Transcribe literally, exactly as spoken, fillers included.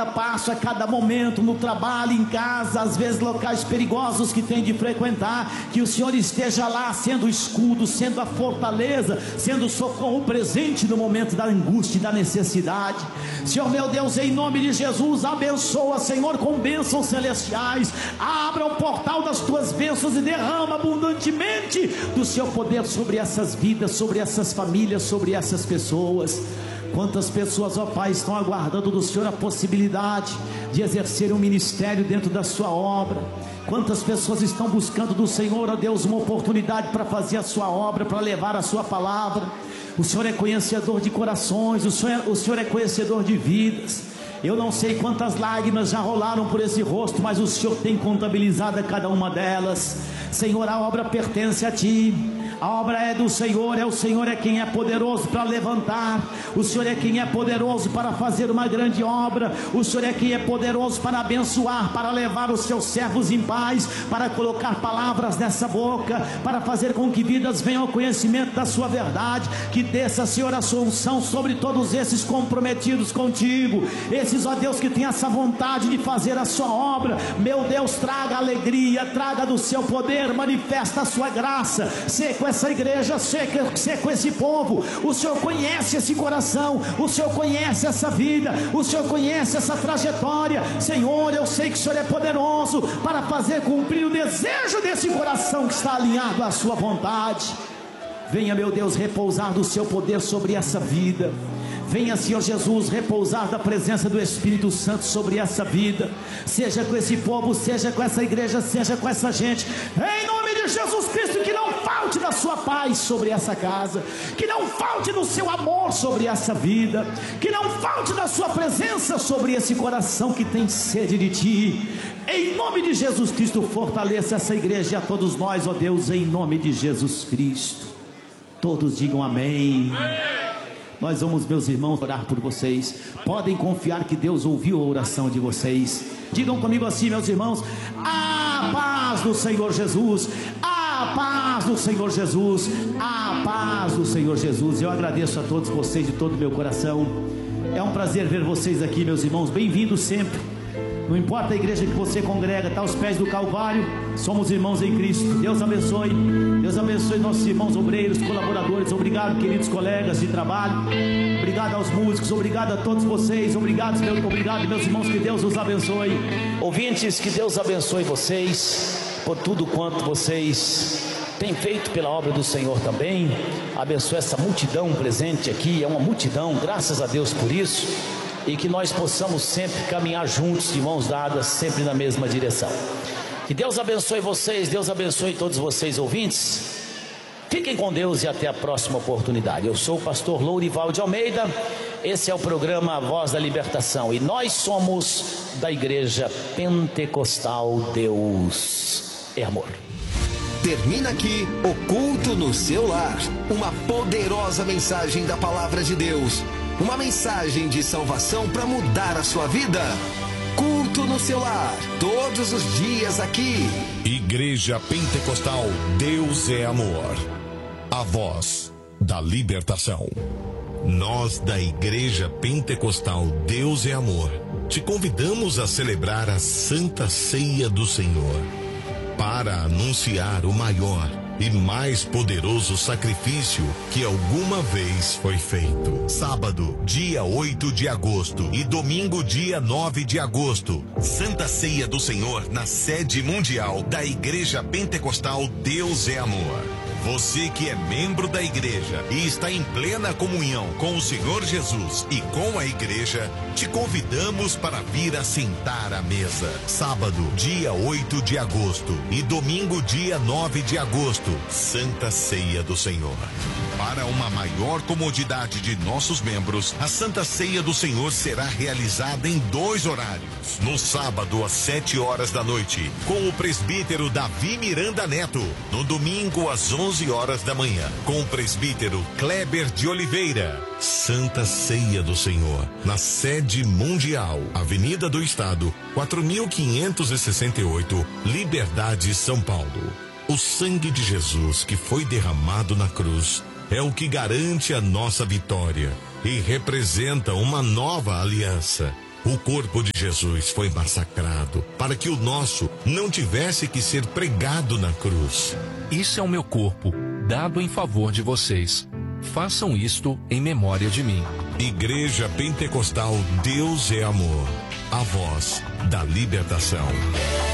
cada passo, a cada momento, no trabalho, em casa, às vezes locais perigosos que tem de frequentar, que o Senhor esteja lá sendo o escudo, sendo a fortaleza, sendo o socorro presente no momento da angústia e da necessidade. Senhor meu Deus, em nome de Jesus, abençoa, Senhor, com bênçãos celestiais. Abra o portal das tuas bênçãos e derrama abundantemente do seu poder sobre essas vidas, sobre essas famílias, sobre essas pessoas. Quantas pessoas, ó Pai, estão aguardando do Senhor a possibilidade de exercer um ministério dentro da sua obra. Quantas pessoas estão buscando do Senhor, ó Deus, uma oportunidade para fazer a sua obra, para levar a sua palavra. O Senhor é conhecedor de corações, o Senhor é, o Senhor é conhecedor de vidas. Eu não sei quantas lágrimas já rolaram por esse rosto, mas o Senhor tem contabilizado a cada uma delas. Senhor, a obra pertence a Ti. A obra é do Senhor, é o Senhor é quem é poderoso para levantar, o Senhor é quem é poderoso para fazer uma grande obra, o Senhor é quem é poderoso para abençoar, para levar os seus servos em paz, para colocar palavras nessa boca, para fazer com que vidas venham ao conhecimento da sua verdade. Que desça, Senhor, a sua unção sobre todos esses comprometidos contigo, esses, ó Deus, que tem essa vontade de fazer a sua obra. Meu Deus, traga alegria, traga do seu poder, manifesta a sua graça, seja com essa igreja, seja com esse povo. O Senhor conhece esse coração, o Senhor conhece essa vida, o Senhor conhece essa trajetória. Senhor, eu sei que o Senhor é poderoso para fazer cumprir o desejo desse coração que está alinhado à sua vontade. Venha, meu Deus, repousar do seu poder sobre essa vida. Venha, Senhor Jesus, repousar da presença do Espírito Santo sobre essa vida. Seja com esse povo, seja com essa igreja, seja com essa gente. Em nome de Jesus Cristo, que não falte da sua paz sobre essa casa, que não falte do seu amor sobre essa vida, que não falte da sua presença sobre esse coração que tem sede de Ti. Em nome de Jesus Cristo, fortaleça essa igreja e a todos nós, ó Deus, em nome de Jesus Cristo. Todos digam amém. Nós vamos, meus irmãos, orar por vocês. Podem confiar que Deus ouviu a oração de vocês. Digam comigo assim, meus irmãos: a paz do Senhor Jesus, a paz do Senhor Jesus, a paz do Senhor Jesus. Eu agradeço a todos vocês de todo o meu coração. É um prazer ver vocês aqui, meus irmãos. Bem-vindos sempre. Não importa a igreja que você congrega, está aos pés do Calvário, somos irmãos em Cristo. Deus abençoe, Deus abençoe nossos irmãos obreiros, colaboradores. Obrigado, queridos colegas de trabalho. Obrigado aos músicos, obrigado a todos vocês. Obrigado, meu, obrigado meus irmãos, que Deus os abençoe. Ouvintes, que Deus abençoe vocês por tudo quanto vocês têm feito pela obra do Senhor também. Abençoe essa multidão presente aqui, é uma multidão, graças a Deus por isso. E que nós possamos sempre caminhar juntos, de mãos dadas, sempre na mesma direção. Que Deus abençoe vocês, Deus abençoe todos vocês, ouvintes. Fiquem com Deus e até a próxima oportunidade. Eu sou o pastor Lourival de Almeida. Esse é o programa A Voz da Libertação. E nós somos da Igreja Pentecostal Deus é Amor. Termina aqui o Culto no Seu Lar. Uma poderosa mensagem da Palavra de Deus. Uma mensagem de salvação para mudar a sua vida. Culto no Seu Lar, todos os dias aqui. Igreja Pentecostal Deus é Amor. A voz da libertação. Nós da Igreja Pentecostal Deus é Amor te convidamos a celebrar a Santa Ceia do Senhor para anunciar o maior e mais poderoso sacrifício que alguma vez foi feito. Sábado, dia oito de agosto e domingo, dia nove de agosto, Santa Ceia do Senhor na sede mundial da Igreja Pentecostal Deus é Amor. Você que é membro da igreja e está em plena comunhão com o Senhor Jesus e com a igreja, te convidamos para vir assentar à mesa. Sábado, dia oito de agosto e domingo, dia nove de agosto, Santa Ceia do Senhor. Para uma maior comodidade de nossos membros, a Santa Ceia do Senhor será realizada em dois horários. No sábado, às sete horas da noite, com o presbítero Davi Miranda Neto. No domingo, às onze horas da manhã, com o presbítero Kleber de Oliveira. Santa Ceia do Senhor, na sede mundial, Avenida do Estado, quatro mil quinhentos e sessenta e oito, Liberdade, São Paulo. O sangue de Jesus que foi derramado na cruz é o que garante a nossa vitória e representa uma nova aliança. O corpo de Jesus foi massacrado para que o nosso não tivesse que ser pregado na cruz. Isso é o meu corpo, dado em favor de vocês. Façam isto em memória de mim. Igreja Pentecostal Deus é Amor. A voz da libertação.